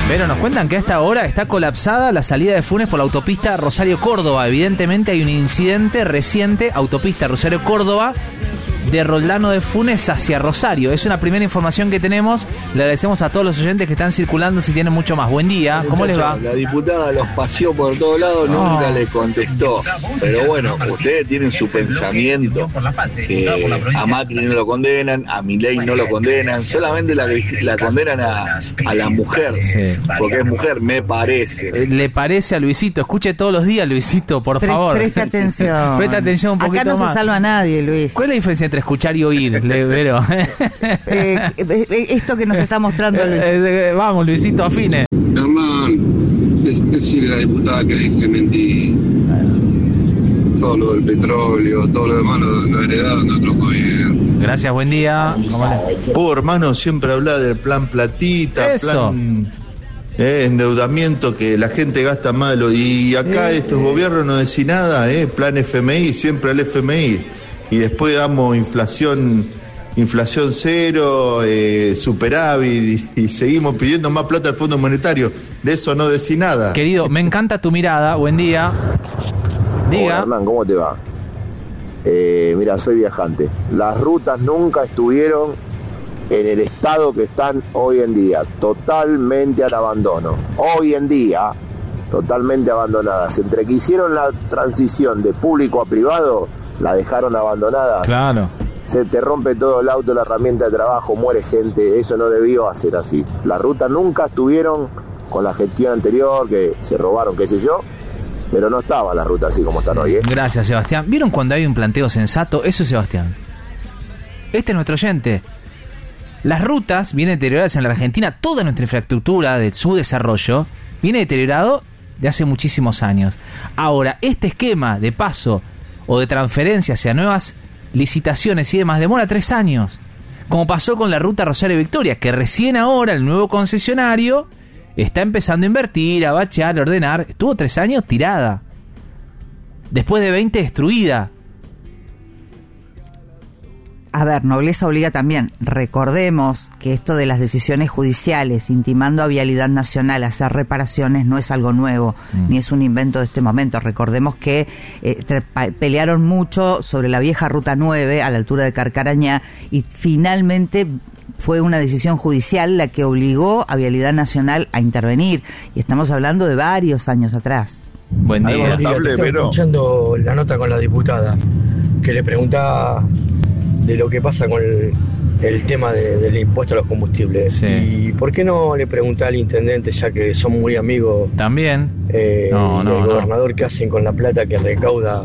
Pero nos cuentan que a esta hora está colapsada la salida de Funes por la autopista Rosario-Córdoba. Evidentemente hay un incidente reciente, autopista Rosario-Córdoba, de Roldano de Funes hacia Rosario. Es una primera información que tenemos. Le agradecemos a todos los oyentes que están circulando, si tienen mucho más. Buen día, ¿cómo les va? La diputada los paseó por todos lados, nunca le contestó. Pero bueno, ustedes tienen su pensamiento, que a Macri no lo condenan, a Milei no lo condenan, solamente la condenan a la mujer, sí, porque es mujer, me parece. ¿Le parece a Luisito? Escuche todos los días, Luisito, por favor. Presta atención. Presta atención un poquito más. Acá no se salva a nadie, Luis. ¿Cuál es la diferencia entre escuchar y oír? Esto que nos está mostrando Luis. Vamos, Luisito, afine. Germán, decirle a la diputada que deje de mentir. Todo lo del petróleo, todo lo demás lo heredaron de otros gobiernos. Gracias, buen día. Hermano, siempre habla del plan platita, eso. Plan endeudamiento, que la gente gasta malo. Y acá estos gobiernos no decís nada, plan FMI, siempre al FMI. Y después damos inflación cero, superávit, y seguimos pidiendo más plata al Fondo Monetario. De eso no decís nada. Querido, me encanta tu mirada. Buen día. Diga. Hola, Hernán, ¿cómo te va? Mira, soy viajante. Las rutas nunca estuvieron en el estado que están hoy en día, totalmente al abandono. Hoy en día, totalmente abandonadas. Entre que hicieron la transición de público a privado, la dejaron abandonada. Claro. Se te rompe todo el auto, la herramienta de trabajo, muere gente. Eso no debió hacer así. Las rutas nunca estuvieron con la gestión anterior, que se robaron, qué sé yo, pero no estaban las rutas así como están hoy, Gracias, Sebastián. ¿Vieron cuando hay un planteo sensato? Eso es Sebastián. Este es nuestro oyente. Las rutas vienen deterioradas en la Argentina. Toda nuestra infraestructura de su desarrollo viene deteriorado de hace muchísimos años. Ahora, este esquema de paso o de transferencia hacia nuevas licitaciones y demás demora 3 años, como pasó con la ruta Rosario Victoria, que recién ahora el nuevo concesionario está empezando a invertir, a bachear, a ordenar. Estuvo 3 años tirada, después de 20 destruida. A ver, nobleza obliga también. Recordemos que esto de las decisiones judiciales, intimando a Vialidad Nacional a hacer reparaciones, no es algo nuevo, ni es un invento de este momento. Recordemos que pelearon mucho sobre la vieja Ruta 9 a la altura de Carcarañá, y finalmente fue una decisión judicial la que obligó a Vialidad Nacional a intervenir. Y estamos hablando de varios años atrás. Buen día. Estoy escuchando la nota con la diputada, que le preguntaba de lo que pasa con el tema del impuesto a los combustibles. Sí. ¿Y por qué no le pregunté al intendente, ya que son muy amigos también del gobernador, qué hacen con la plata que recauda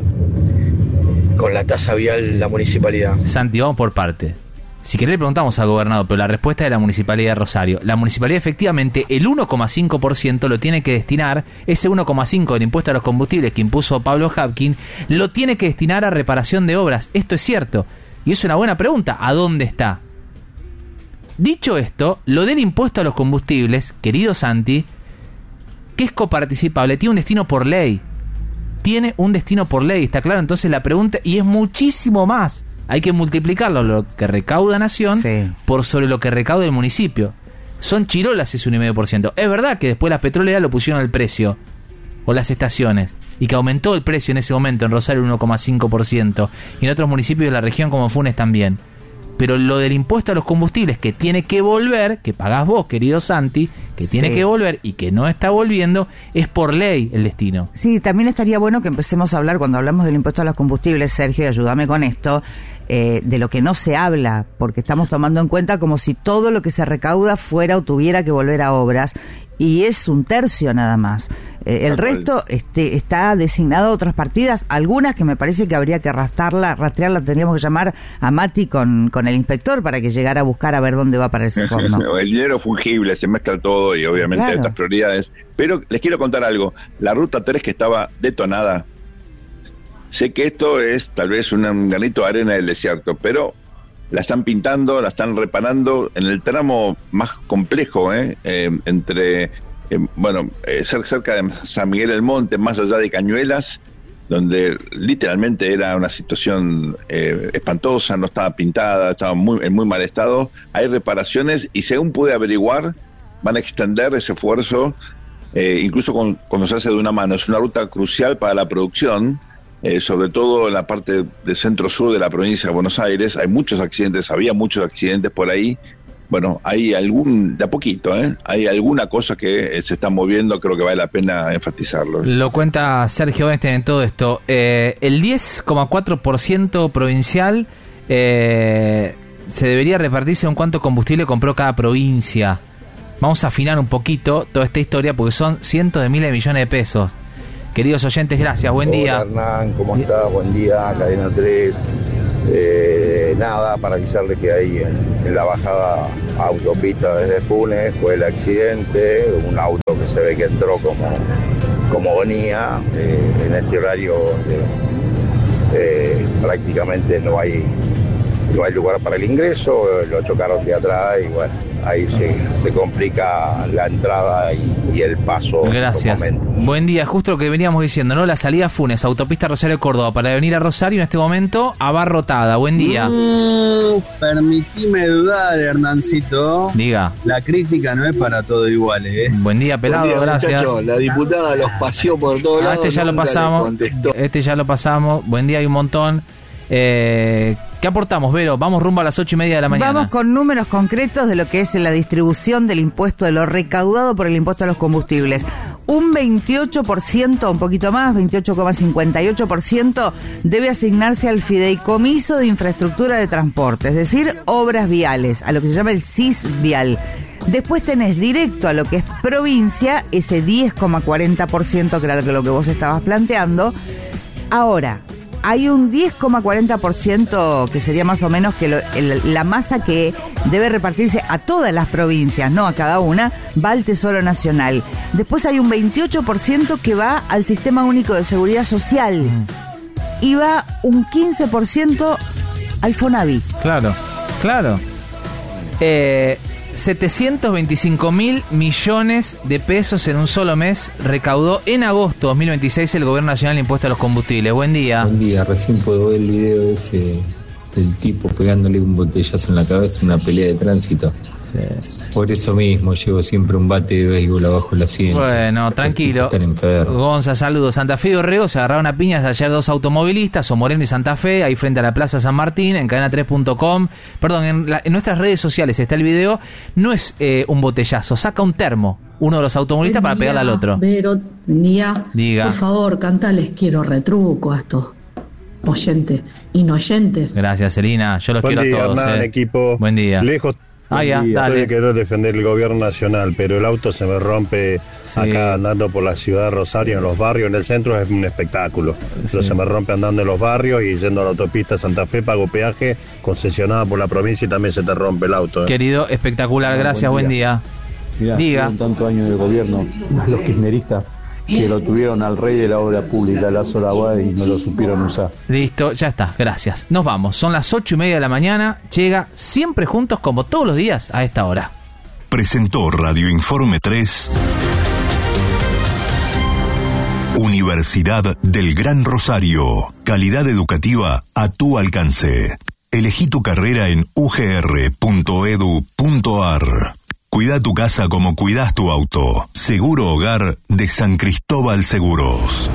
con la tasa vial la municipalidad? Santi, vamos por parte. Si querés le preguntamos al gobernador, pero la respuesta es de la Municipalidad de Rosario. La Municipalidad efectivamente el 1,5% lo tiene que destinar, ese 1,5% del impuesto a los combustibles que impuso Pablo Hapkin, lo tiene que destinar a reparación de obras. Esto es cierto. Y es una buena pregunta, ¿a dónde está? Dicho esto, lo del impuesto a los combustibles, querido Santi, que es coparticipable, tiene un destino por ley. Tiene un destino por ley, ¿está claro? Entonces la pregunta, y es muchísimo más. Hay que multiplicarlo, lo que recauda Nación, sí, por sobre lo que recauda el municipio. Son chirolas ese 1,5%. Es verdad que después las petroleras lo pusieron al precio, o las estaciones, y que aumentó el precio en ese momento en Rosario 1,5%, y en otros municipios de la región como Funes también. Pero lo del impuesto a los combustibles, que tiene que volver, que pagás vos, querido Santi, que tiene que volver y que no está volviendo, es por ley el destino. Sí, también estaría bueno que empecemos a hablar, cuando hablamos del impuesto a los combustibles, Sergio, y ayúdame con esto, de lo que no se habla, porque estamos tomando en cuenta como si todo lo que se recauda fuera o tuviera que volver a obras, y es 1/3 nada más. El resto está designado a otras partidas, algunas que me parece que habría que rastrearla, tendríamos que llamar a Mati con el inspector para que llegara a buscar a ver dónde va para ese fondo. El dinero fungible, se mezcla todo y obviamente hay estas prioridades. Pero les quiero contar algo, la ruta 3 que estaba detonada, sé que esto es tal vez un granito de arena del desierto, pero la están pintando, la están reparando en el tramo más complejo, entre, cerca de San Miguel del Monte, más allá de Cañuelas, donde literalmente era una situación espantosa, no estaba pintada, estaba en muy mal estado. Hay reparaciones y según pude averiguar, van a extender ese esfuerzo, incluso cuando se hace de una mano. Es una ruta crucial para la producción, sobre todo en la parte del centro-sur de la provincia de Buenos Aires. Hay muchos accidentes, había muchos accidentes por ahí. Bueno, hay de a poquito, hay alguna cosa que se está moviendo, creo que vale la pena enfatizarlo. Lo cuenta Sergio Benstein en todo esto. El 10,4% provincial se debería repartirse en cuánto combustible compró cada provincia. Vamos a afinar un poquito toda esta historia porque son cientos de miles de millones de pesos. Queridos oyentes, gracias, buen día. Hola Hernán, ¿cómo estás? Buen día, Cadena 3. Nada, para avisarles que ahí en la bajada a autopista desde Funes fue el accidente, un auto que se ve que entró como venía, en este horario prácticamente no hay lugar para el ingreso, lo chocaron de atrás y bueno, ahí se complica la entrada y el paso. Gracias. Buen día, justo lo que veníamos diciendo, ¿no? La salida Funes, autopista Rosario Córdoba, para venir a Rosario en este momento abarrotada. Buen día. Permitime dudar, Hernancito. Diga. La crítica no es para todo igual, ¿eh? Buen día, pelado, buen día, gracias. Muchachos, la diputada los paseó por todos lados. Este ya lo pasamos. Buen día, hay un montón. ¿Qué aportamos, Vero? Vamos rumbo a las 8:30 de la mañana. Vamos con números concretos de lo que es la distribución del impuesto, de lo recaudado por el impuesto a los combustibles. Un 28%, un poquito más, 28,58%, debe asignarse al fideicomiso de infraestructura de transporte, es decir, obras viales, a lo que se llama el CIS vial. Después tenés directo a lo que es provincia, ese 10,40%, que era lo que vos estabas planteando. Ahora, hay un 10,40% que sería más o menos que la masa que debe repartirse a todas las provincias, no a cada una, va al Tesoro Nacional. Después hay un 28% que va al Sistema Único de Seguridad Social y va un 15% al Fonavi. Claro. 725.000 millones de pesos en un solo mes recaudó en agosto de 2026 el Gobierno Nacional de Impuesto a los Combustibles. Buen día. Buen día, recién puedo ver el video ese del tipo pegándole un botellazo en la cabeza en una pelea de tránsito. Sí. Por eso mismo llevo siempre un bate de béisbol abajo el asiento. Bueno, tranquilo. Gonza, saludos. Santa Fe y Dorrego se agarraron a piñas ayer dos automovilistas, Somoreno y Santa Fe, ahí frente a la Plaza San Martín, en cadena3.com. Perdón, en nuestras redes sociales está el video. No es un botellazo, saca un termo uno de los automovilistas para pegarle al otro. Pero, Diga. Diga. Por favor, cantales quiero retruco a estos inoyentes. Gracias, Celina. Yo los Buen quiero día, a todos. Hernán, equipo. Buen día. Lejos. Ya, dale. Yo quiero defender el gobierno nacional, pero el auto se me rompe acá andando por la ciudad de Rosario, en los barrios, en el centro es un espectáculo. Pero se me rompe andando en los barrios y yendo a la autopista Santa Fe, pago peaje, concesionada por la provincia y también se te rompe el auto. Querido, espectacular, gracias, buen día. Mirá, Diga. Tantos años de gobierno, los kirchneristas que lo tuvieron al rey de la obra pública, Lazo Laguad, y no lo supieron usar. Listo, ya está, gracias. Nos vamos, son las 8:30 de la mañana, llega siempre juntos como todos los días a esta hora. Presentó Radio Informe 3, Universidad del Gran Rosario, calidad educativa a tu alcance. Elegí tu carrera en ugr.edu.ar. Cuida tu casa como cuidas tu auto. Seguro Hogar de San Cristóbal Seguros.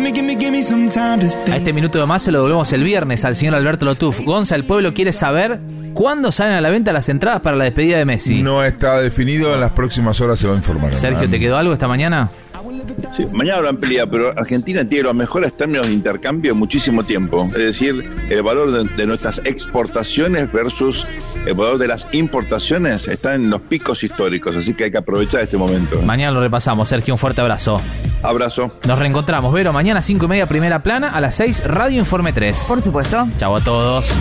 A este minuto de más se lo devolvemos el viernes al señor Alberto Lotuf. Gonza, el pueblo quiere saber cuándo salen a la venta las entradas para la despedida de Messi. No está definido, en las próximas horas se va a informar. Sergio, ¿te quedó algo esta mañana? Sí, mañana lo amplía, pero Argentina tiene los mejores términos de intercambio en muchísimo tiempo. Es decir, el valor de nuestras exportaciones versus el valor de las importaciones está en los picos históricos, así que hay que aprovechar este momento. Mañana lo repasamos, Sergio, un fuerte abrazo. Abrazo. Nos reencontramos, Vero, mañana 5:30 primera plana, a las 6 Radio Informe 3. Por supuesto. Chau a todos.